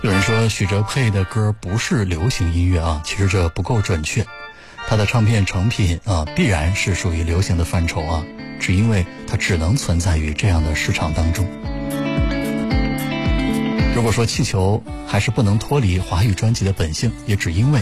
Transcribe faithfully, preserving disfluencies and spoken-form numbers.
有人说许哲佩的歌不是流行音乐啊，其实这不够准确。他的唱片成品啊，必然是属于流行的范畴啊，只因为它只能存在于这样的市场当中。如果说气球还是不能脱离华语专辑的本性，也只因为